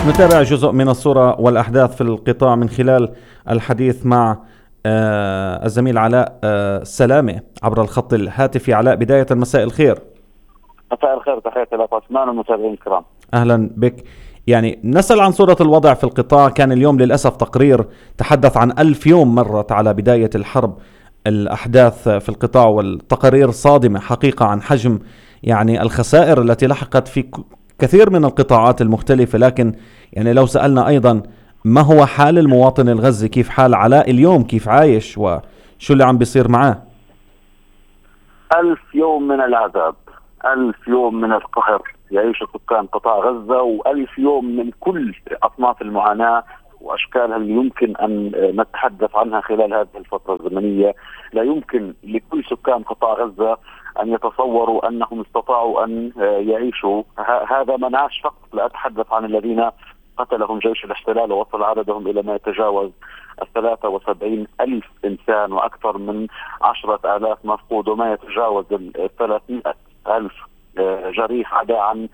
نتابع جزء من الصورة والأحداث في القطاع من خلال الحديث مع الزميل علاء السلامة عبر الخط الهاتفي. علاء، بداية مساء الخير. مساء الخير، تحياتي لك عثمان والمتابعين الكرام. أهلا بك. يعني نسأل عن صورة الوضع في القطاع. كان اليوم للأسف تقرير تحدث عن 1000 يوم مرت على بداية الحرب الأحداث في القطاع، والتقارير صادمة حقيقة عن حجم يعني الخسائر التي لحقت في كثير من القطاعات المختلفة. لكن يعني لو سألنا أيضا ما هو حال المواطن الغزي، كيف حال علاء اليوم، كيف عايش وشو اللي عم بيصير معاه؟ 1000 يوم من العذاب، 1000 يوم من القهر يعيش سكان قطاع غزة، و1000 يوم من كل أصناف المعاناة وأشكالها اللي يمكن أن نتحدث عنها خلال هذه الفترة الزمنية. لا يمكن لكل سكان قطاع غزة أن يتصوروا أنهم استطاعوا أن يعيشوا هذا منعش فقط. لا أتحدث عن الذين قتلهم جيش الاحتلال ووصل عددهم إلى ما يتجاوز 73 ألف إنسان، وأكثر من 10,000 مفقود، وما يتجاوز 300 ألف جريح، عدا عن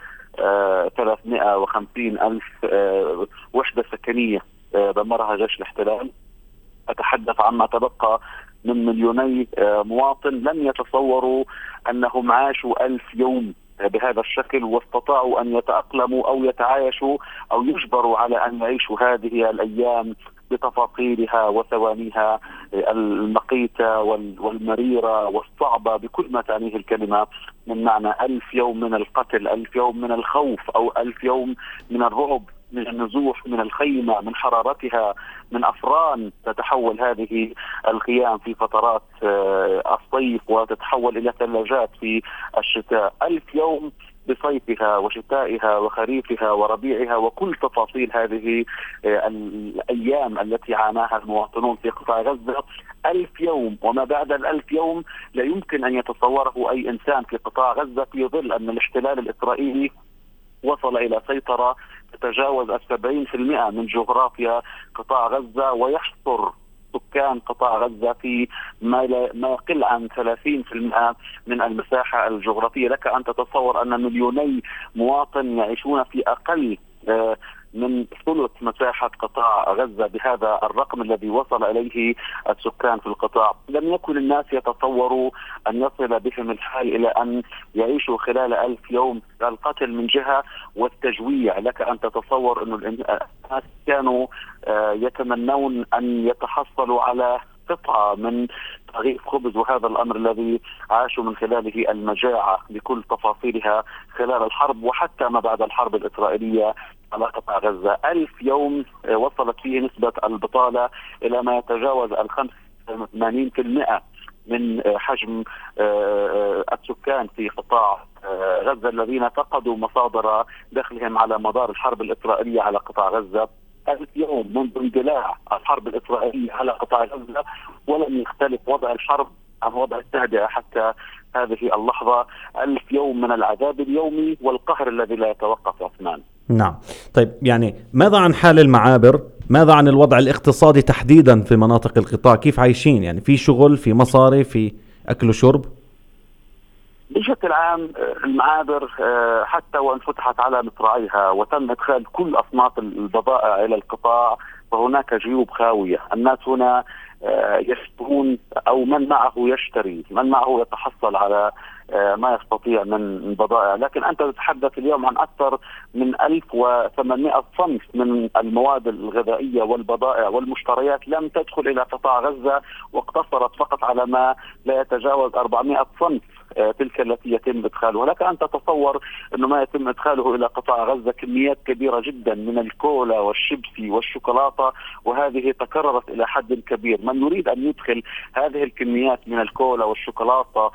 350 ألف وحدة سكنية دمرها جيش الاحتلال. أتحدث عما تبقى من مليوني مواطن لم يتصوروا أنهم عاشوا 1000 يوم بهذا الشكل، واستطاعوا أن يتأقلموا أو يتعايشوا أو يجبروا على أن يعيشوا هذه الأيام بتفاصيلها وثوانيها المقيتة والمريرة والصعبة بكل ما تعنيه الكلمة من معنى. 1000 يوم من القتل، 1000 يوم من الخوف، أو 1000 يوم من الرعب، من النزوح من الخيمة، من حرارتها، من أفران تتحول هذه الخيام في فترات الصيف وتتحول إلى ثلاجات في الشتاء. 1000 يوم بصيفها وشتائها وخريفها وربيعها وكل تفاصيل هذه الأيام التي عاناها المواطنون في قطاع غزة. 1000 يوم وما بعد 1000 يوم لا يمكن أن يتصوره أي إنسان في قطاع غزة، في ظل أن الاحتلال الإسرائيلي وصل إلى سيطرة تتجاوز 70% من جغرافيا قطاع غزة، ويحصر سكان قطاع غزة في ما يقل عن 30% من المساحة الجغرافية. لك أن تتصور أن مليوني مواطن يعيشون في أقل من ثلث مساحة قطاع غزة بهذا الرقم الذي وصل إليه السكان في القطاع. لم يكن الناس يتصوروا أن يصل بهم الحال إلى أن يعيشوا خلال 1000 يوم القتل من جهة والتجويع. لك أن تتصور أن الناس كانوا يتمنون أن يتحصلوا على قطعة من رغيف خبز، وهذا الأمر الذي عاشوا من خلاله المجاعة بكل تفاصيلها خلال الحرب وحتى ما بعد الحرب الإسرائيلية على قطاع غزة. 1000 يوم وصلت فيه نسبة البطالة إلى ما يتجاوز 85% من حجم السكان في قطاع غزة الذين فقدوا مصادر دخلهم على مدار الحرب الإسرائيلية على قطاع غزة. 1000 يوم منذ اندلاع الحرب الإسرائيلية على قطاع غزة، ولم يختلف وضع الحرب عن وضع التهدئة حتى هذه اللحظة. 1000 يوم من العذاب اليومي والقهر الذي لا يتوقف. عثمان، نعم. طيب، يعني ماذا عن حال المعابر؟ ماذا عن الوضع الاقتصادي تحديدا في مناطق القطاع؟ كيف عايشين؟ يعني في شغل، في مصاري، في أكل وشرب؟ بشكل عام المعابر حتى وإن فتحت على مصراعيها وتم إدخال كل أصناف البضائع إلى القطاع، فهناك جيوب خاوية. الناس هنا يشترون، أو من معه يشتري، من معه يتحصل على ما يستطيع من بضائع. لكن أنت تتحدث اليوم عن أكثر من 1800 صنف من المواد الغذائية والبضائع والمشتريات لم تدخل إلى قطاع غزة، واقتصرت فقط على ما لا يتجاوز 400 صنف تلك التي يتم إدخالها. لك أن تتصور أنه ما يتم إدخاله إلى قطاع غزة كميات كبيرة جدا من الكولا والشيبسي والشوكولاتة، وهذه تكررت إلى حد كبير. من يريد أن يدخل هذه الكميات من الكولا والشوكولاتة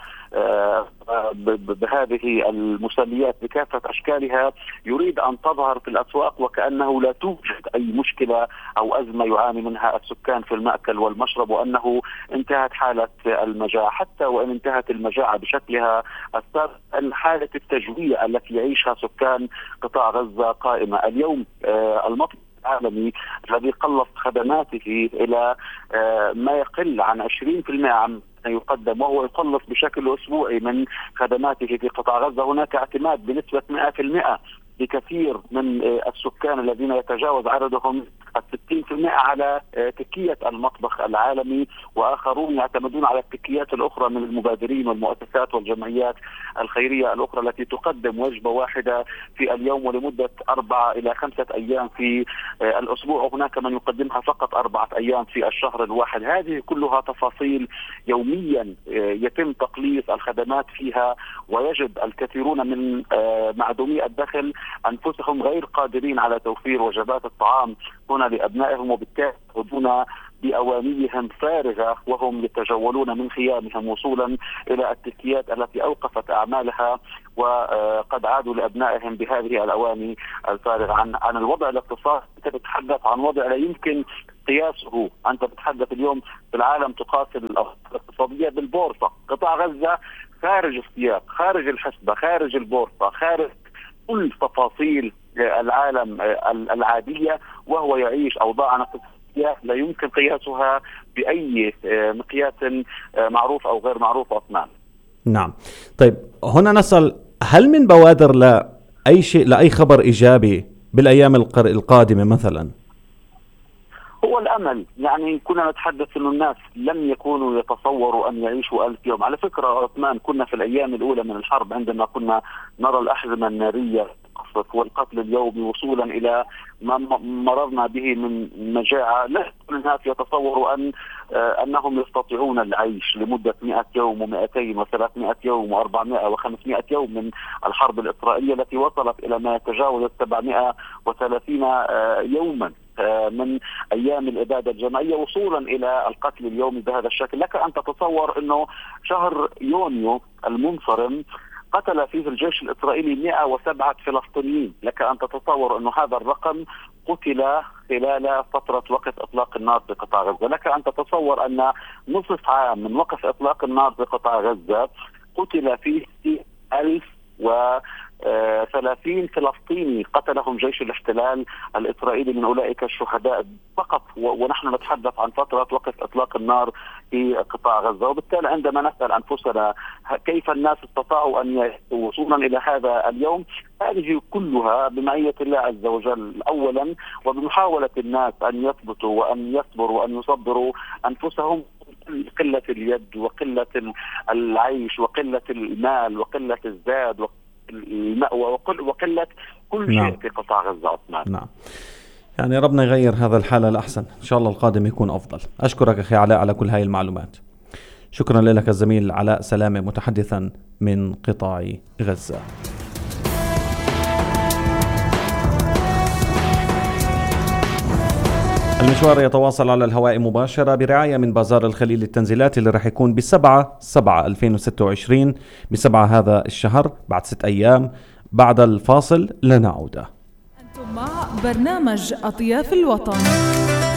بهذه المسليات بكافة أشكالها يريد أن تظهر في الأسواق وكأنه لا توجد أي مشكلة أو أزمة يعاني منها السكان في المأكل والمشرب، وأنه انتهت حالة المجاعة. حتى وإن انتهت المجاعة بشكلها السابق، حالة التجويع التي يعيشها سكان قطاع غزة قائمة اليوم. المطبخ العالمي الذي قلص خدماته إلى ما يقل عن 20% عن يقدم، وهو يقلص بشكل أسبوعي من خدماته في قطاع غزة. هناك اعتماد بنسبة 100% لكثير من السكان الذين يتجاوز عددهم 60% على تكية المطبخ العالمي، وآخرون يعتمدون على التكيات الأخرى من المبادرين والمؤسسات والجمعيات الخيرية الأخرى التي تقدم وجبة واحدة في اليوم ولمدة 4 إلى 5 أيام في الأسبوع. هناك من يقدمها فقط 4 أيام في الشهر الواحد. هذه كلها تفاصيل يوميا يتم تقليص الخدمات فيها، ويجد الكثيرون من معدومي الدخل أنفسهم غير قادرين على توفير وجبات الطعام هنا لأبنائهم، وبالتالي يعودون بأوانيهم فارغة وهم يتجولون من خيامهم وصولا إلى التكيات التي أوقفت أعمالها، وقد عادوا لأبنائهم بهذه الأواني الفارغة. عن الوضع الاقتصادي أنت تتحدث عن وضع لا يمكن قياسه. أنت تتحدث اليوم في العالم تقاس الاقتصادية بالبورصة. قطاع غزة خارج السياق، خارج الحسبة، خارج البورصة، خارج كل تفاصيل العالم العادية، وهو يعيش أوضاعا اقتصادية لا يمكن قياسها بأي مقياس معروف أو غير معروف عثمان. نعم. طيب هنا نسأل، هل من بوادر لأي شيء، لأي خبر إيجابي بالأيام القادمة مثلا؟ هو الأمل. يعني كنا نتحدث أن الناس لم يكونوا يتصوروا أن يعيشوا 1000 يوم. على فكرة عثمان، كنا في الأيام الأولى من الحرب عندما كنا نرى الأحزمة النارية والقتل اليومي وصولا إلى ما مررنا به من مجاعة، لا كل الناس يتصوروا أنهم يستطيعون العيش لمدة 100 يوم و200 و300 يوم و400 و500 يوم من الحرب الإسرائيلية التي وصلت إلى ما يتجاوز 730 يوما من أيام الإبادة الجماعية وصولا إلى القتل اليومي بهذا الشكل. لك أن تتصور أنه شهر يونيو المنصرم قتل فيه الجيش الإسرائيلي 107 فلسطينيين. لك أن تتصور أن هذا الرقم قتل خلال فترة وقف إطلاق النار في قطاع غزة. لك أن تتصور أن نصف عام من وقف إطلاق النار في قطاع غزة قتل فيه 1030 فلسطيني قتلهم جيش الاحتلال الإسرائيلي من أولئك الشهداء فقط، ونحن نتحدث عن فترة وقف إطلاق النار في قطاع غزة. وبالتالي عندما نسأل أنفسنا كيف الناس استطاعوا أن يعيشوا وصولا إلى هذا اليوم، هذه كلها بمعية الله عز وجل أولا، وبمحاولة الناس أن يثبتوا وأن يصبروا وأن يصبروا أنفسهم. قلة اليد وقلة العيش وقلة المال وقلة الزاد المأوى وقلة كل شيء في قطاع غزة عثمان. نعم. يعني ربنا يغير هذا الحالة الأحسن، إن شاء الله القادم يكون أفضل. أشكرك أخي علاء على كل هاي المعلومات. شكرا لك الزميل علاء سلامة متحدثا من قطاع غزة. المشوار يتواصل على الهواء مباشرة برعاية من بازار الخليل للتنزيلات اللي رح يكون ب7/7/2026 ب7 هذا الشهر بعد 6 أيام. بعد الفاصل لنعود. أنتم مع برنامج أطياف الوطن.